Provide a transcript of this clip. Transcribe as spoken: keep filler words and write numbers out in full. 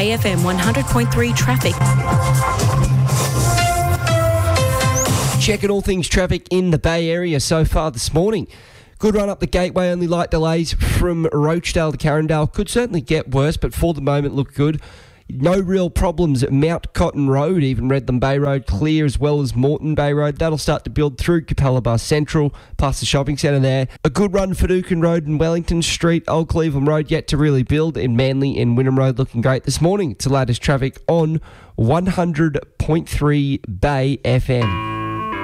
Bay F M one hundred point three traffic. Checking all things traffic in the Bay Area so far this morning. Good run up the Gateway, only light delays from Roachdale to Carindale. Could certainly get worse, but for the moment look good. No real problems at Mount Cotton Road, even Redland Bay Road clear, as well as Moreton Bay Road. That'll start to build through Capalaba Central, past the shopping centre there. A good run for Dukin Road and Wellington Street. Old Cleveland Road yet to really build. In Manly and Wynnum Road looking great this morning. It's the latest traffic on one hundred point three Bay F M.